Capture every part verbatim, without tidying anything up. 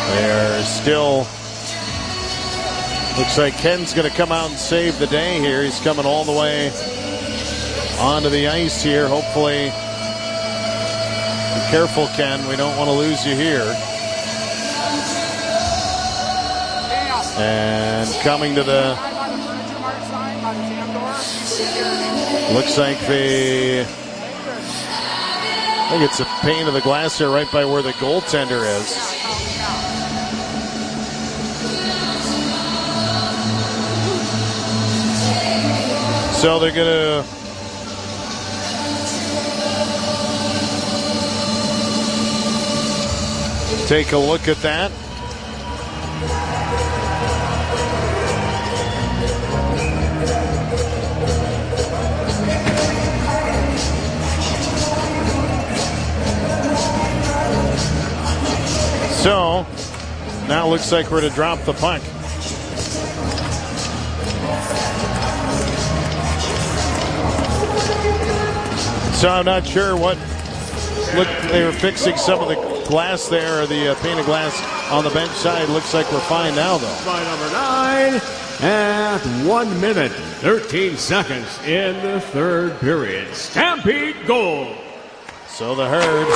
They're still, looks like Ken's going to come out and save the day here. He's coming all the way onto the ice here. Hopefully, be careful, Ken. We don't want to lose you here. And coming to the, looks like the, I think it's a pane of the glass there right by where the goaltender is. So they're going to take a look at that. So now it looks like we're to drop the puck. So I'm not sure what. Look, they were fixing some of the glass there, or the uh, pane of glass on the bench side. Looks like we're fine now, though. By number nine, at one minute, thirteen seconds in the third period. Stampede goal. So the Herd,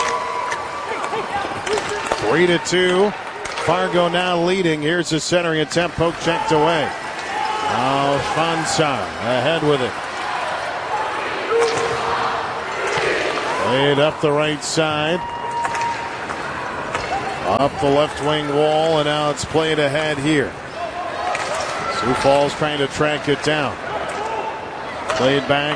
three to two. Fargo now leading. Here's the centering attempt, poke checked away. Oh, Fansar ahead with it. Played up the right side. Up the left wing wall, and now it's played ahead here. Sioux Falls trying to track it down. Played back.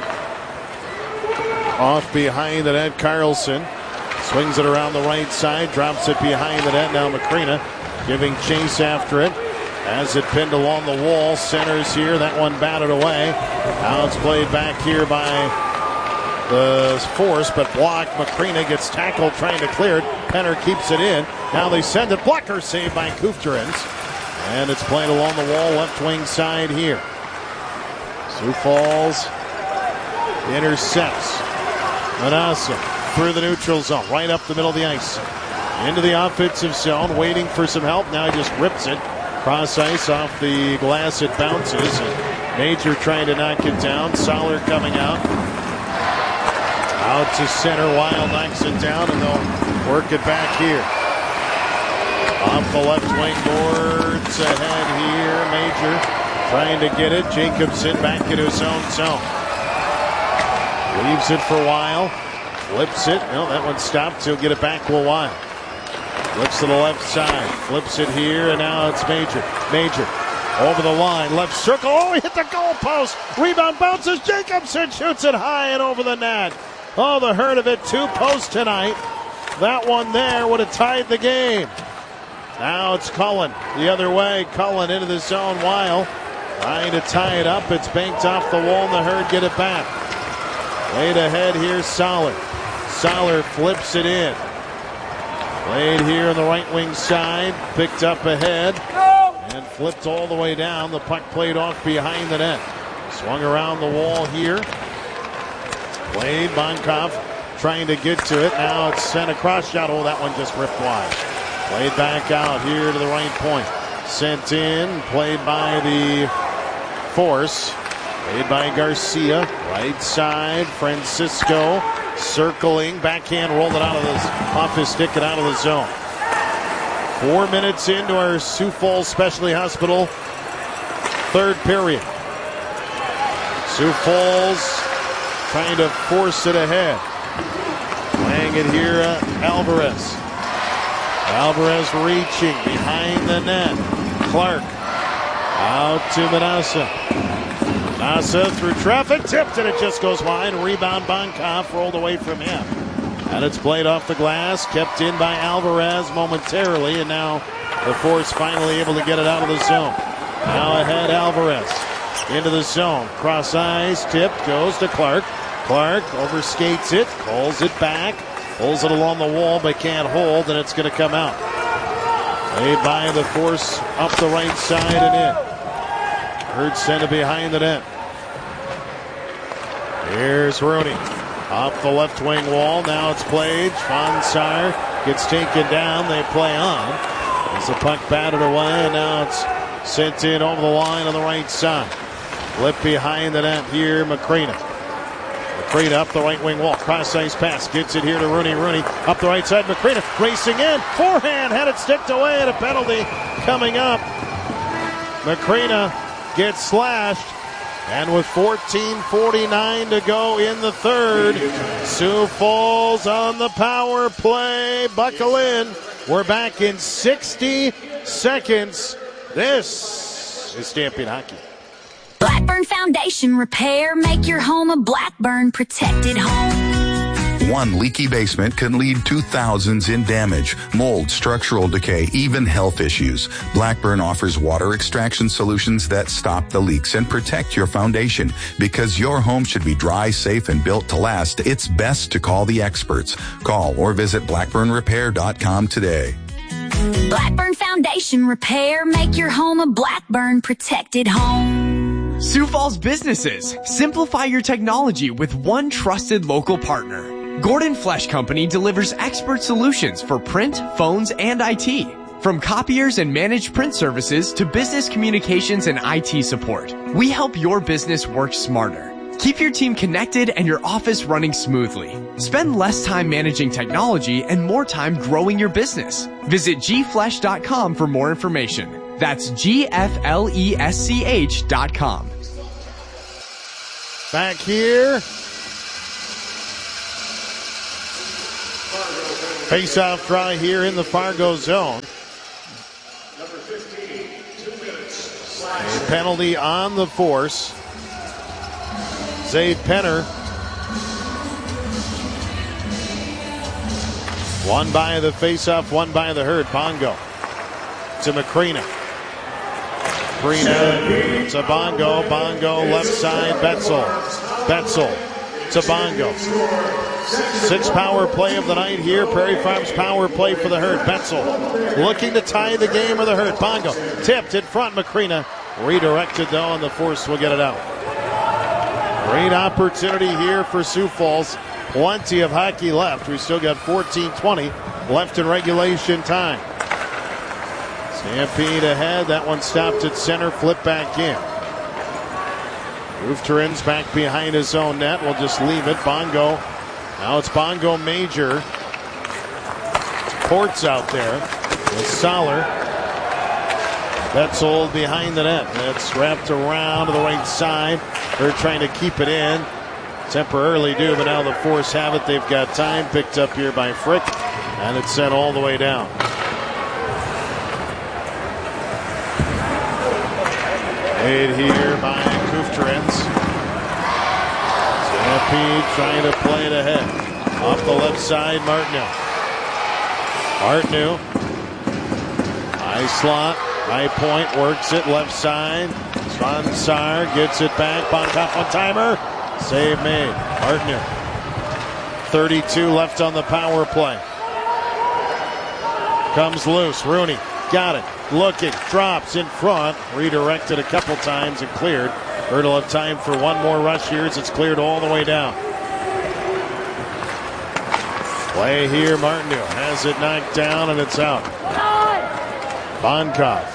Off behind the net, Carlson. Swings it around the right side, drops it behind the net. Now Macrina giving chase after it. As it pinned along the wall, centers here. That one batted away. Now it's played back here by the Force, but blocked. Macrina gets tackled trying to clear it. Penner keeps it in. Now they send it. Blocker saved by Kufterins. And it's played along the wall, left wing side here. Sioux Falls intercepts. Manassa through the neutral zone, right up the middle of the ice. Into the offensive zone, waiting for some help. Now he just rips it. Cross ice off the glass, it bounces. And Major trying to knock it down. Soller coming out. Out to center, Wild knocks it down, and they'll work it back here. Off the left wing boards, ahead here, Major trying to get it. Jacobson back into his own zone. Leaves it for Wild. Flips it. No, that one stopped. He'll get it back to a Wild. Looks to the left side. Flips it here, and now it's Major. Major over the line. Left circle. Oh, he hit the goalpost. Rebound bounces. Jacobson shoots it high and over the net. Oh, the Herd of it. Two posts tonight. That one there would have tied the game. Now it's Cullen the other way. Cullen into the zone. Wild trying to tie it up. It's banked off the wall, and the Herd get it back. Played ahead here, Soller. Soller flips it in. Played here on the right wing side. Picked up ahead. And flipped all the way down. The puck played off behind the net. Swung around the wall here. Played. Bonkoff trying to get to it. Now it's sent across shot. Oh, that one just ripped wide. Played back out here to the right point. Sent in. Played by the Force. Played by Garcia. Right side. Francisco circling. Backhand rolled it out of this, off his stick and out of the zone. Four minutes into our Sioux Falls Specialty Hospital third period. Sioux Falls trying to force it ahead. Playing it here, uh, Alvarez. Alvarez reaching behind the net. Clark out to Manassa. Manassa through traffic, tipped, and it just goes wide. Rebound, Bonkoff rolled away from him. And it's played off the glass, kept in by Alvarez momentarily, and now the Force finally able to get it out of the zone. Now ahead, Alvarez into the zone. Cross ice, tip, goes to Clark. Clark overskates it, calls it back, pulls it along the wall, but can't hold, and it's going to come out. Played by the Force up the right side and in. Herd sent it behind the net. Here's Rooney. Off the left wing wall. Now it's played. Fansar gets taken down. They play on. Gets the puck batted away, and now it's sent in over the line on the right side. Flip behind the net here, McCrina. McCrina up the right wing wall. Cross ice pass. Gets it here to Rooney. Rooney up the right side. McCrina racing in. Forehand. Had it sticked away, and a penalty coming up. McCrina gets slashed. And with fourteen forty-nine to go in the third, Sioux Falls on the power play. Buckle in. We're back in sixty seconds. This is Stampede Hockey. Blackburn Foundation Repair. Make your home a Blackburn protected home. One leaky basement can lead to thousands in damage, mold, structural decay, even health issues. Blackburn offers water extraction solutions that stop the leaks and protect your foundation. Because your home should be dry, safe, and built to last, it's best to call the experts. Call or visit blackburn repair dot com today. Blackburn Foundation Repair. Make your home a Blackburn protected home. Sioux Falls businesses, simplify your technology with one trusted local partner. Gordon Flesh Company delivers expert solutions for print, phones, and I T. From copiers and managed print services to business communications and I T support, we help your business work smarter. Keep your team connected and your office running smoothly. Spend less time managing technology and more time growing your business. Visit g flesh dot com for more information. That's G F L E S C H dot com. Back here. Face-off try here in the Fargo zone. A penalty on the force. Zaid Penner. One by the face-off, one by the herd. Bongo to McCrina. McCrina to Bongo. Bongo left side. Betzel. Betzel to Bongo. Sixth power play of the night here. Prairie Farms power play for the herd. Betzel looking to tie the game of the herd. Bongo tipped in front. McCrina redirected though, and the force will get it out. Great opportunity here for Sioux Falls. Plenty of hockey left. We still got fourteen twenty left in regulation time. Stampede ahead. That one stopped at center. Flip back in. Roofterins back behind his own net. We'll just leave it. Bongo. Now it's Bongo Major. Ports out there with Soller. Betzel behind the net. That's wrapped around to the right side. They're trying to keep it in. Temporarily do, but now the Force have it. They've got time. Picked up here by Frick. And it's sent all the way down. Made here by Roofterins. Stampede trying to play it ahead. Off the left side, Martineau. Martineau. High slot, high point, works it left side. Sponsar gets it back. Bonkoff one timer. Save made. Martineau. thirty-two left on the power play. Comes loose. Rooney got it. Looking. Drops in front. Redirected a couple times and cleared. Herd will have time for one more rush here as it's cleared all the way down. Play here, Martineau has it knocked down and it's out. Bonkoff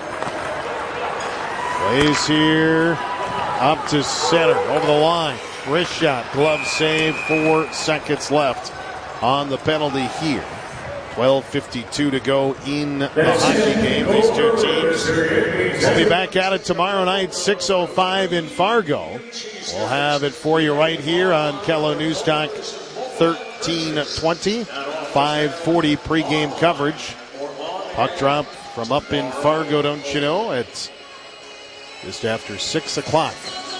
plays here up to center, over the line. Wrist shot, glove save, four seconds left on the penalty here. twelve fifty-two to go in the hockey game. These two teams will be back at it tomorrow night, six oh five in Fargo. We'll have it for you right here on Kello News Talk thirteen twenty, five forty pregame coverage. Puck drop from up in Fargo, don't you know? It's just after six o'clock.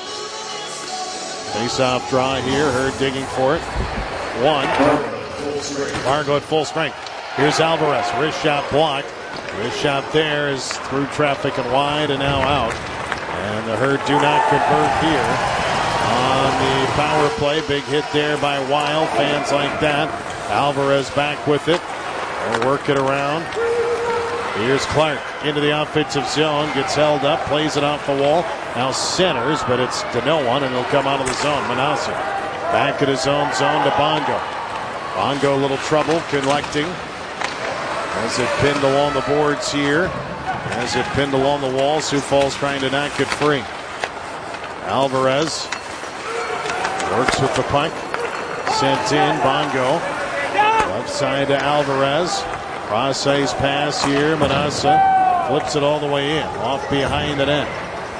Face-off draw here. Herd digging for it. One. Fargo at full strength. Here's Alvarez. Wrist shot blocked. Wrist shot there is through traffic and wide and now out. And the Herd do not convert here on the power play. Big hit there by Wild. Fans like that. Alvarez back with it. They'll work it around. Here's Clark into the offensive zone. Gets held up. Plays it off the wall. Now centers, but it's to no one, and he'll come out of the zone. Manasi back at his own zone to Bongo. Bongo, a little trouble collecting. Has it pinned along the boards here. Has it pinned along the wall. Sioux Falls trying to knock it free. Alvarez works with the puck. Sent in. Bongo. Left side to Alvarez. Cross ice pass here. Manassa flips it all the way in. Off behind the net.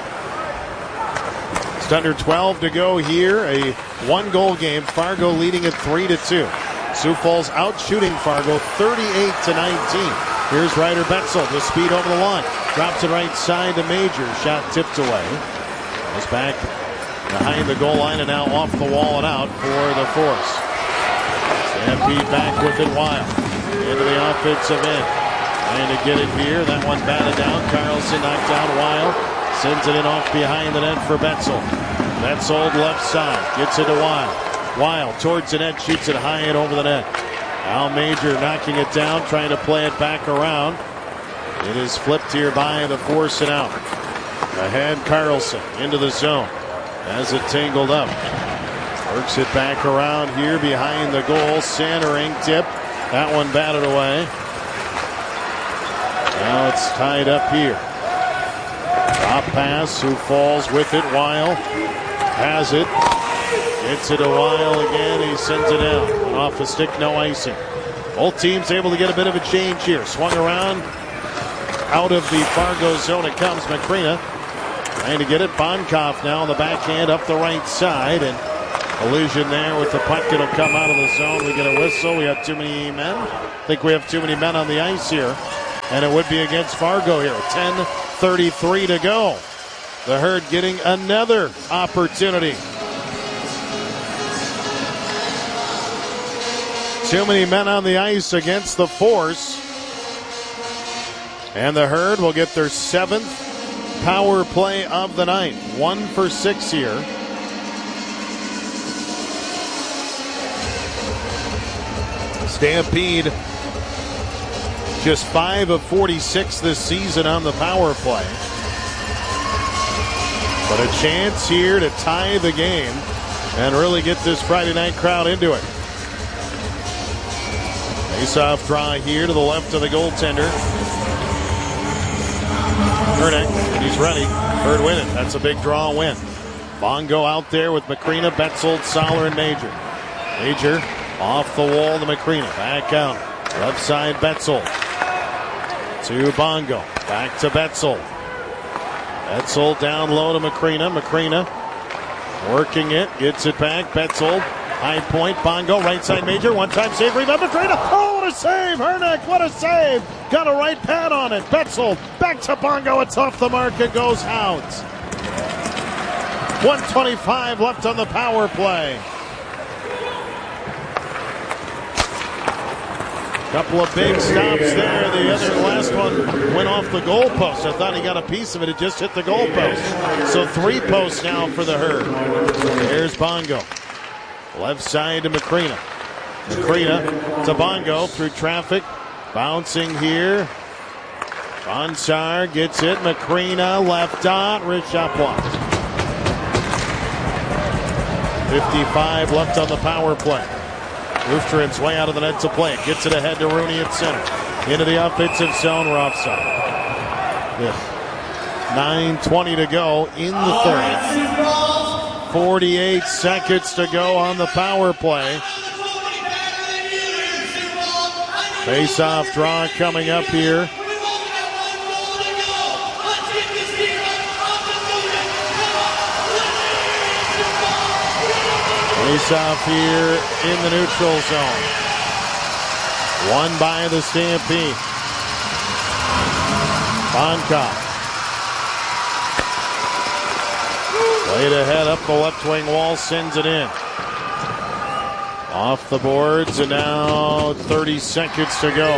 Just under twelve to go here. A one goal game. Fargo leading at three to two. Sioux Falls out shooting Fargo thirty-eight to nineteen. Here's Ryder Betzel. The speed over the line. Drops it right side to Major. Shot tipped away. Goes back behind the goal line and now off the wall and out for the Force. Stampede back with it. Wild into the offensive end. Trying to get it here. That one batted down. Carlson knocked down Wild. Sends it in off behind the net for Betzel. Betzel left side. Gets it to Wild. Wild towards the net. Shoots it high and over the net. Al Major knocking it down. Trying to play it back around. It is flipped here by the Force and out. Ahead Carlson into the zone. As it tangled up. Works it back around here behind the goal. Centering tip. That one batted away. Now it's tied up here. Drop pass. Sioux Falls with it. Wild has it. Gets it a while again. He sends it out. And off the stick, no icing. Both teams able to get a bit of a change here. Swung around. Out of the Fargo zone it comes. Macrina trying to get it. Bonkoff now on the backhand up the right side. And collision there with the puck. It'll come out of the zone. We get a whistle. We have too many men. I think we have too many men on the ice here. And it would be against Fargo here. ten thirty-three to go. The Herd getting another opportunity. Too many men on the ice against the Force. And the Herd will get their seventh power play of the night. One for six here. Stampede just five of forty-six this season on the power play. But a chance here to tie the game and really get this Friday night crowd into it. Face-off draw here to the left of the goaltender. Hernick, and he's ready. Herd win it. That's a big draw win. Bongo out there with Macrina, Betzel, Soller, and Major. Major off the wall to Macrina. Back out. Left side, Betzel. To Bongo. Back to Betzel. Betzel down low to Macrina. Macrina working it. Gets it back. Betzel. High point. Bongo. Right side, Major. One time save. Rebound. Macrina. Oh, what a save. Hernick. What a save. Got a right pad on it. Betzel. Back to Bongo. It's off the mark. It goes out. one twenty-five left on the power play. Couple of big stops there. The other last one went off the goalpost. I thought he got a piece of it. It just hit the goalpost. So three posts now for the Herd. There's Bongo. Left side to Macrina. Macrina to Bongo through traffic. Bouncing here. Bonsar gets it. Macrina left dot. Rich shot blocked. fifty-five left on the power play. Luftren's way out of the net to play. Gets it ahead to Rooney at center. Into the offensive zone. We're offside. Yeah. nine twenty to go in the third. forty-eight seconds to go on the power play. Face-off draw coming up here. Face-off here in the neutral zone. Won by the Stampede. Bonkoff. Played ahead up the left wing wall, sends it in. Off the boards, and now thirty seconds to go.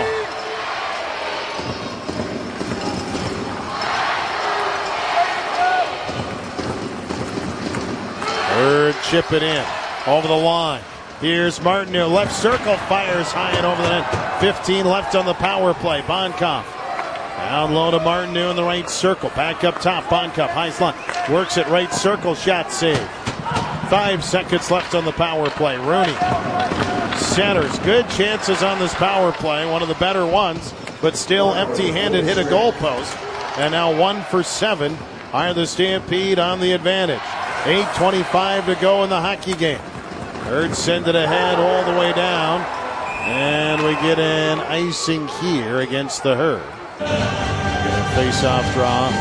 Third, chip it in. Over the line. Here's Martineau. Left circle. Fires high and over the net. fifteen left on the power play. Bonkoff. Down low to Martineau in the right circle. Back up top. Bonkoff. High slot. Works it right circle. Shot save. Five seconds left on the power play. Rooney. Centers. Good chances on this power play. One of the better ones. but still empty-handed, hit a goalpost. And now one for seven are the Stampede on the advantage. eight twenty-five to go in the hockey game. Herd send it ahead all the way down. And we get an icing here against the Herd. Get a face-off draw.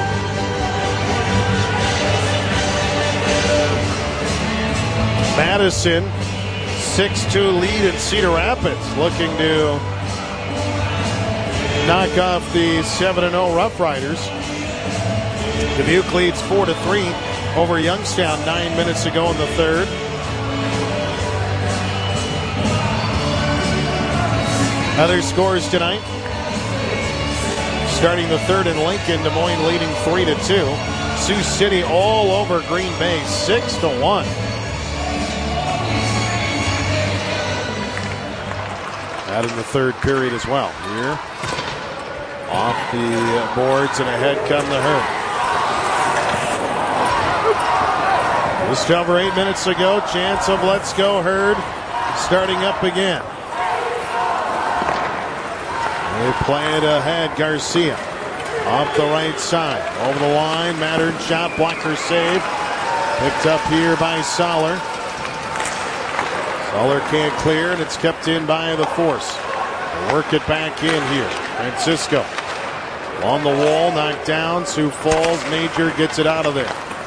Madison, six two lead in Cedar Rapids, looking to knock off the seven and oh Rough Riders. Dubuque leads four to three over Youngstown nine minutes ago in the third. Other scores tonight. Starting the third in Lincoln, Des Moines leading three to two. Sioux City all over Green Bay, six to one. That in the third period as well. Here, off the boards and ahead come the Herd. Just over eight minutes ago, chance of Let's Go Herd starting up again. They play it ahead. Garcia off the right side. Over the line. Mattern shot. Blocker save. Picked up here by Soller. Soller can't clear, and it's kept in by the Force. They work it back in here. Francisco on the wall. Knocked down. Sioux Falls. Major gets it out of there.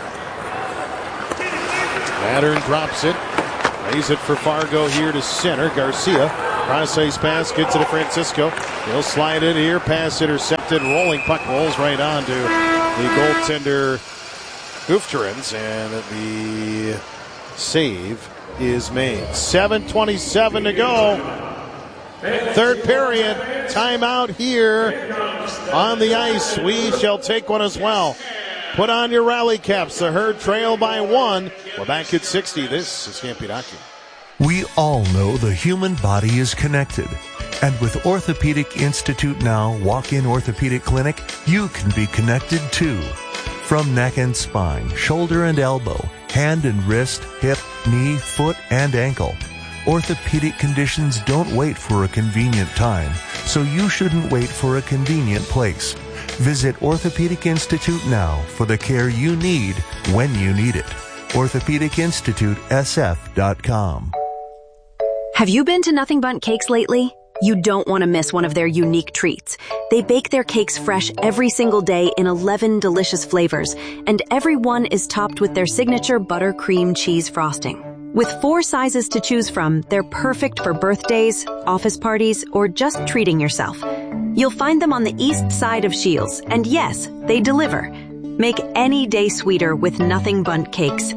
Mattern drops it. Lays it for Fargo here to center. Garcia. Cross-ice pass, gets it to Francisco. He'll slide it here, pass intercepted, rolling puck rolls right on to the goaltender Gufterins, and the save is made. seven twenty-seven to go. Third period, timeout here on the ice. We shall take one as well. Put on your rally caps. The Herd trail by one. We're back at sixty. This is Stampede Hockey. We all know the human body is connected. And with Orthopedic Institute Now Walk-In Orthopedic Clinic, you can be connected too. From neck and spine, shoulder and elbow, hand and wrist, hip, knee, foot, and ankle. Orthopedic conditions don't wait for a convenient time, so you shouldn't wait for a convenient place. Visit Orthopedic Institute now for the care you need when you need it. orthopedic institute s f dot com. Have you been to Nothing Bundt Cakes lately? You don't want to miss one of their unique treats. They bake their cakes fresh every single day in eleven delicious flavors, and every one is topped with their signature buttercream cheese frosting. With four sizes to choose from, they're perfect for birthdays, office parties, or just treating yourself. You'll find them on the east side of Shields, and yes, they deliver. Make any day sweeter with Nothing Bundt Cakes.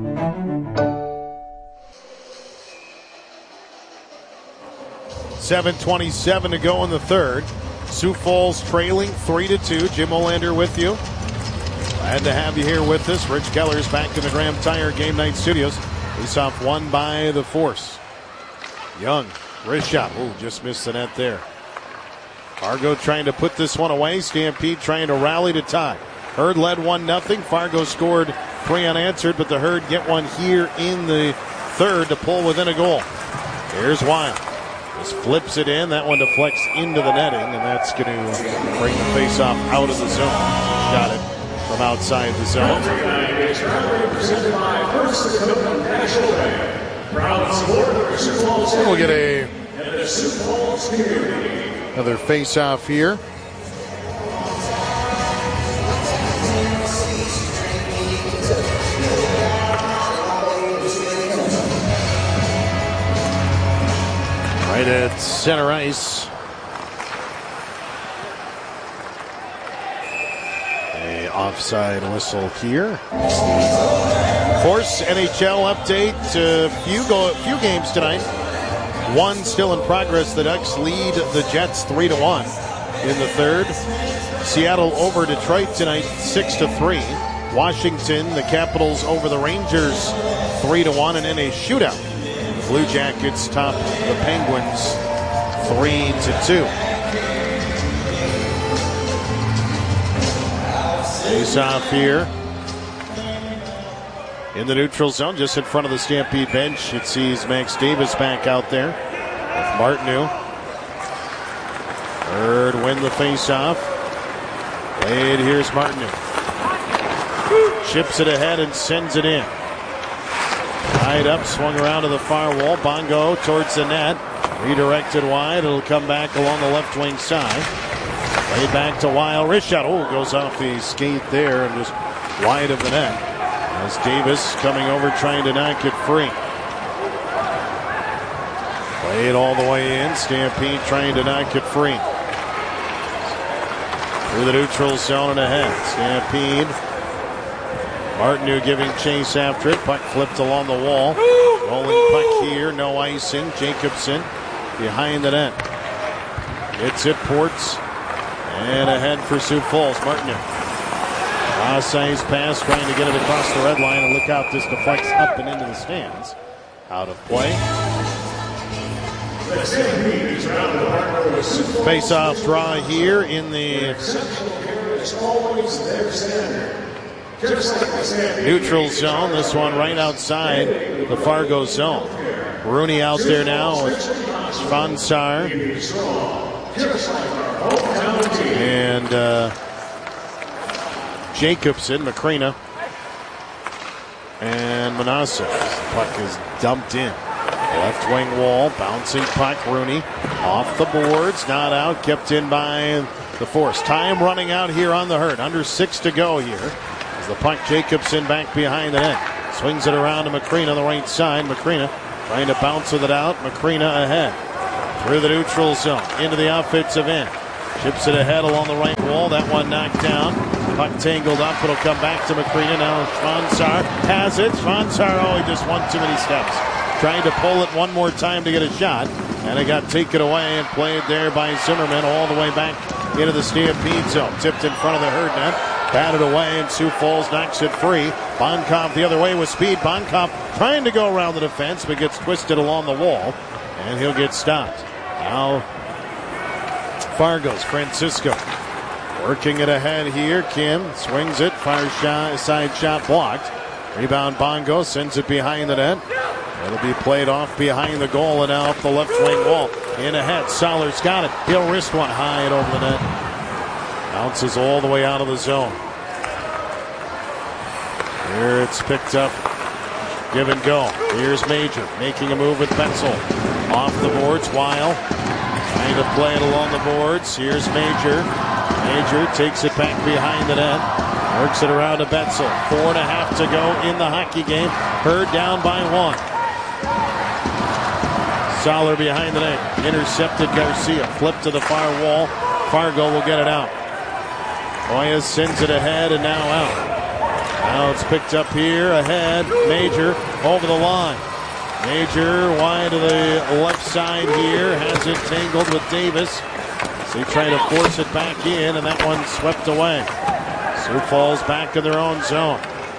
seven twenty-seven to go in the third. Sioux Falls trailing three to two. Jim Olander with you. Glad to have you here with us. Rich Keller's back in the Graham Tire Game Night Studios. Face off won by the Force. Young, wrist shot. Ooh, just missed the net there. Fargo trying to put this one away. Stampede trying to rally to tie. Herd led one nothing. Fargo scored three unanswered, but the Herd get one here in the third to pull within a goal. Here's Wild. Just flips it in. That one deflects into the netting, and that's going to bring the face-off out of the zone. Got it from outside the zone. We'll get a another face-off here. Right at center ice. A offside whistle here. Of course, N H L update. A few go, few games tonight. One still in progress. The Ducks lead the Jets three to one in the third. Seattle over Detroit tonight, six to three. Washington, the Capitals over the Rangers, three to one, and in a shootout. The Blue Jackets top the Penguins three to two. Face off here in the neutral zone, just in front of the Stampede bench. It sees Max Davis back out there with Martineau. Herd win the faceoff. Wade, here's Martin. Chips it ahead and sends it in. Tied up, swung around to the far wall. Bongo towards the net. Redirected wide. It'll come back along the left wing side. Played back to Weil. Wrist shot. Oh, goes off the skate there and just wide of the net. As Davis coming over trying to knock it free. Played all the way in. Stampede trying to knock it free. Through the neutral zone and ahead. Stampede. Martineau giving chase after it. Puck flipped along the wall. Rolling puck here. No icing. Jacobson behind the net. Hits it. Ports. And ahead for Sioux Falls. Martineau. Size pass trying to get it across the red line. And look out, this deflects up and into the stands. Out of play. Face-off draw here in the neutral zone. This one right outside the Fargo zone. Rooney out there now with Sponsar. And uh, Jacobson, Macrina, and Manasseh. The puck is dumped in. Left wing wall, bouncing puck. Rooney off the boards, not out, kept in by the Force. Time running out here on the Herd. Under six to go here. As the puck, Jacobson back behind the net. Swings it around to Macrina on the right side. Macrina trying to bounce with it out. Macrina ahead. Through the neutral zone, into the offensive end. Chips it ahead along the right wall. That one knocked down. Puck tangled up. It'll come back to Macrina. Now Sponsar has it. Sponsar, oh, he just won too many steps. Trying to pull it one more time to get a shot. And it got taken away and played there by Zimmerman all the way back into the Stampede zone. Tipped in front of the Herd net. Batted away and Sioux Falls knocks it free. Bonkoff the other way with speed. Bonkoff trying to go around the defense but gets twisted along the wall. And he'll get stopped. Now Fargo's Francisco working it ahead here. Kim swings it. Fire shot, side shot blocked. Rebound Bongo sends it behind the net. It'll be played off behind the goal and now up the left wing wall. In ahead. Soller's got it. He'll wrist one high and over the net. Bounces all the way out of the zone. Here it's picked up. Give and go. Here's Major making a move with Betzel. Off the boards. Weil trying to play it along the boards. Here's Major. Major takes it back behind the net. Works it around to Betzel. Four and a half to go in the hockey game. Herd down by one. Soller behind the net. Intercepted Garcia. Flip to the far wall. Fargo will get it out. Hoyas sends it ahead and now out. Now it's picked up here ahead. Major over the line. Major wide to the left side here. Has it tangled with Davis. So he trying to force it back in and that one swept away. Sioux Falls back in their own zone.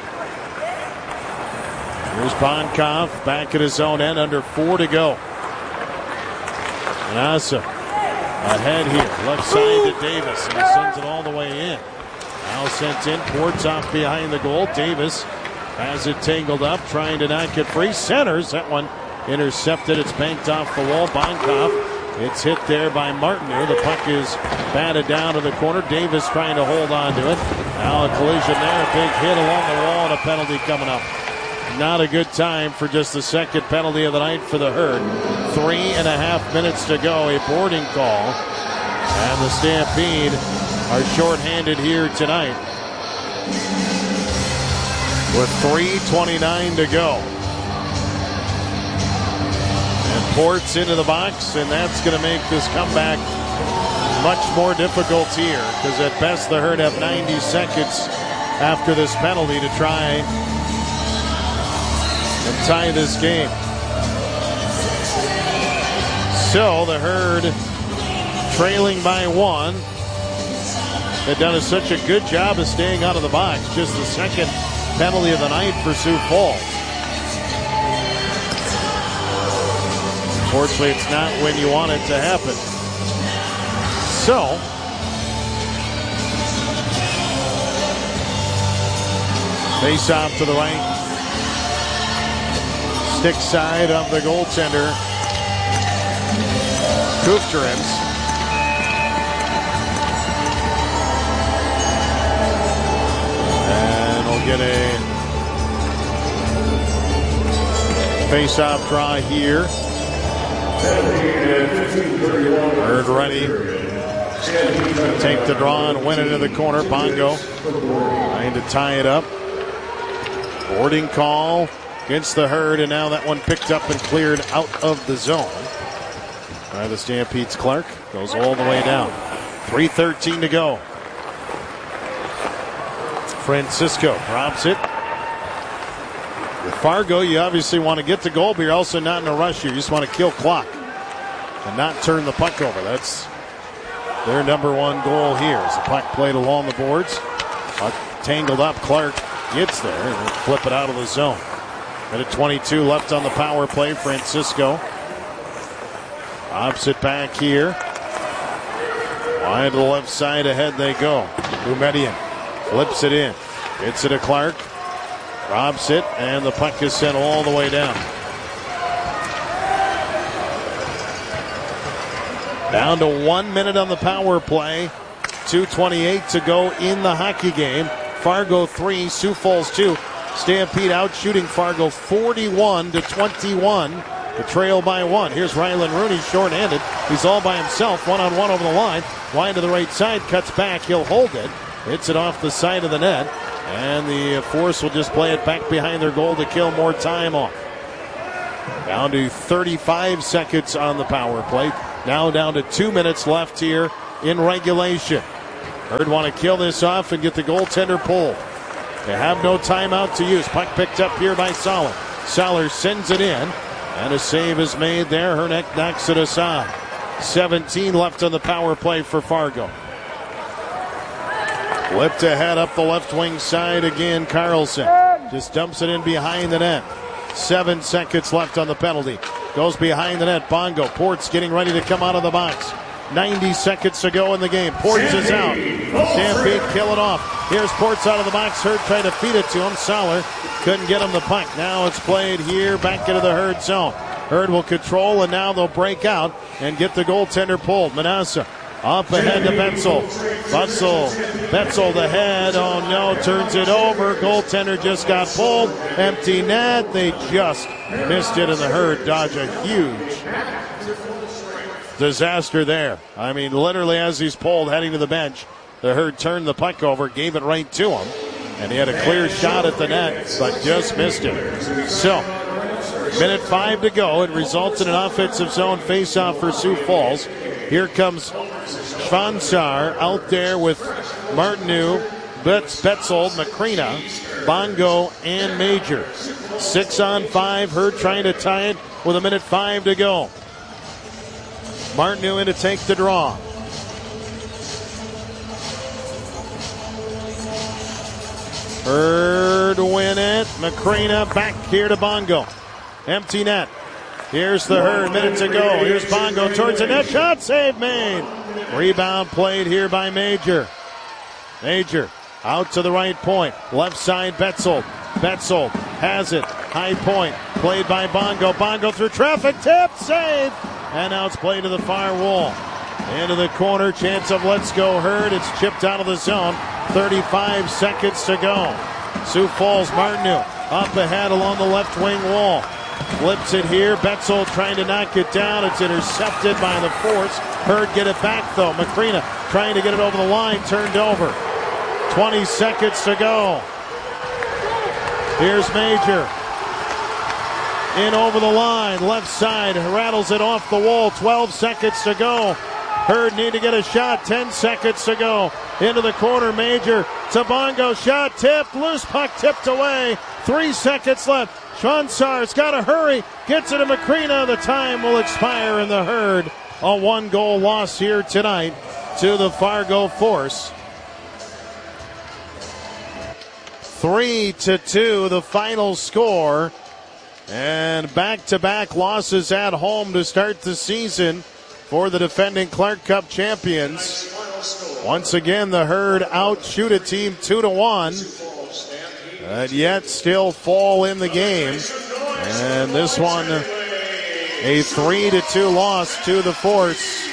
Here's Bonkoff back at his own end. Under four to go. Manasseh ahead here. Left side to Davis. And he sends it all the way in. Now sent in. Ports off behind the goal. Davis has it tangled up. Trying to knock it free. Centers. That one intercepted. It's banked off the wall. Bonkoff. It's hit there by Martineau. The puck is batted down to the corner. Davis trying to hold on to it. Now a collision there. A big hit along the wall and a penalty coming up. Not a good time for just the second penalty of the night for the Herd. Three and a half minutes to go. A boarding call. And the Stampede are shorthanded here tonight. With three twenty-nine to go. And Ports into the box, and that's going to make this comeback much more difficult here. Because at best the Herd have ninety seconds after this penalty to try and tie this game. So the Herd trailing by one. They've done such a good job of staying out of the box. Just the second penalty of the night for Sioux Falls. Unfortunately, it's not when you want it to happen. So, face off to the right. Stick side of the goaltender. Kufterins. We'll get a face-off draw here. Herd ready. Take the draw and win it in the corner. Bongo trying to tie it up. Boarding call against the Herd, and now that one picked up and cleared out of the zone by the Stampede's Clark. Goes all the way down. three thirteen to go. Francisco drops it. With Fargo, you obviously want to get the goal, but you're also not in a rush here. You just want to kill clock and not turn the puck over. That's their number one goal here. As the puck played along the boards. Puck tangled up. Clark gets there and will flip it out of the zone. Minute twenty-two left on the power play. Francisco opposite back here. Wide to the left side. Ahead they go. Boumediene flips it in. Gets it to Clark. Robs it, and the puck is sent all the way down. Down to one minute on the power play. two twenty-eight to go in the hockey game. Fargo three, Sioux Falls two. Stampede out shooting Fargo forty-one to twenty-one. The trail by one. Here's Rylan Rooney short-handed. He's all by himself, one-on-one over the line. Wide to the right side, cuts back. He'll hold it. Hits it off the side of the net. And the Force will just play it back behind their goal to kill more time off. Down to thirty-five seconds on the power play. Now down to two minutes left here in regulation. Herd want to kill this off and get the goaltender pulled. They have no timeout to use. Puck picked up here by Soller. Soller sends it in. And a save is made there. Herneck knocks it aside. seventeen left on the power play for Fargo. Flipped ahead up the left wing side again. Carlson just dumps it in behind the net. Seven seconds left on the penalty. Goes behind the net. Bongo. Ports getting ready to come out of the box. ninety seconds to go in the game. Ports is out. Stampede kill it off. Here's Ports out of the box. Herd tried to feed it to him. Soller couldn't get him the puck. Now it's played here back into the Herd zone. Herd will control, and now they'll break out and get the goaltender pulled. Manassa up ahead to Betzel. Betzel, Betzel the head. Oh no, turns it over. Goaltender just got pulled. Empty net. They just missed it, and the Herd dodge a huge disaster there. I mean, literally as he's pulled, heading to the bench, the Herd turned the puck over, gave it right to him, and he had a clear shot at the net, but just missed it. So, minute five to go. It results in an offensive zone faceoff for Sioux Falls. Here comes Schwansar out there with Martineau, Betz, Betzold, Macrina, Bongo, and Major. Six on five. Herd trying to tie it with a minute five to go. Martineau in to take the draw. Herd win it. Macrina back here to Bongo. Empty net. Here's the Herd. Minute to go. Here's Bongo towards the net. Shot save made. Rebound played here by Major. Major out to the right point. Left side Betzold. Betzold has it. High point. Played by Bongo. Bongo through traffic. Tip. Save. And now it's played to the far wall. Into the corner. Chance of let's go Herd. It's chipped out of the zone. thirty-five seconds to go. Sioux Falls Martineau up ahead along the left wing wall. Flips it here. Betzel trying to knock it down. It's intercepted by the Force. Herd get it back though. Macrina trying to get it over the line. Turned over. twenty seconds to go. Here's Major. In over the line. Left side. Rattles it off the wall. twelve seconds to go. Herd need to get a shot. ten seconds to go. Into the corner. Major to Bongo. Shot tipped. Loose puck tipped away. Three seconds left. Schwansar's got to hurry. Gets it to Macrina. The time will expire in the Herd. A one-goal loss here tonight to the Fargo Force. Three to two, the final score. And back-to-back losses at home to start the season for the defending Clark Cup champions. Once again, the Herd outshoot a team two to one, and yet still fall in the game. And this one, a three to two loss to the Force.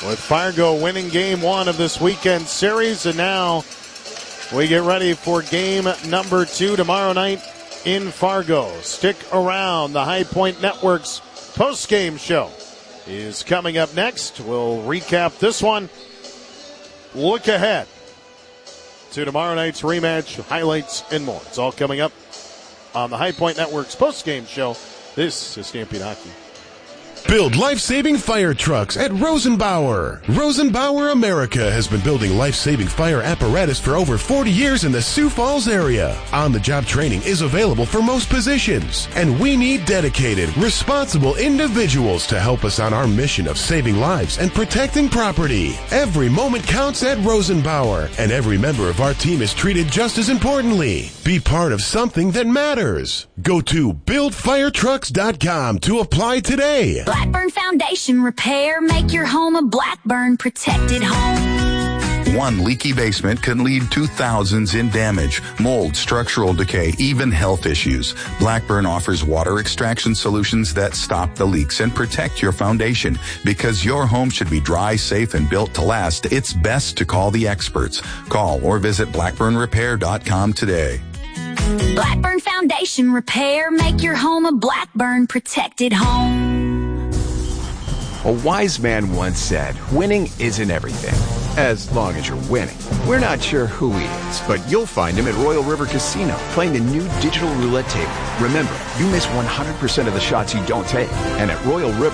with Fargo winning game one of this weekend series. And now we get ready for game number two tomorrow night in Fargo. Stick around. The High Point Network's post-game show is coming up next. We'll recap this one. Look ahead to tomorrow night's rematch, highlights, and more. It's all coming up on the High Point Network's post-game show. This is Stampede Hockey. Build life-saving fire trucks at Rosenbauer. Rosenbauer America has been building life-saving fire apparatus for over forty years in the Sioux Falls area. On-the-job training is available for most positions, and we need dedicated, responsible individuals to help us on our mission of saving lives and protecting property. Every moment counts at Rosenbauer, and every member of our team is treated just as importantly. Be part of something that matters. Go to build fire trucks dot com to apply today. Blackburn Foundation Repair. Make your home a Blackburn protected home. One leaky basement can lead to thousands in damage, mold, structural decay, even health issues. Blackburn offers water extraction solutions that stop the leaks and protect your foundation. Because your home should be dry, safe, and built to last, it's best to call the experts. Call or visit blackburn repair dot com today. Blackburn Foundation Repair. Make your home a Blackburn protected home. A wise man once said, winning isn't everything, as long as you're winning. We're not sure who he is, but you'll find him at Royal River Casino, playing the new digital roulette table. Remember, you miss one hundred percent of the shots you don't take, and at Royal River,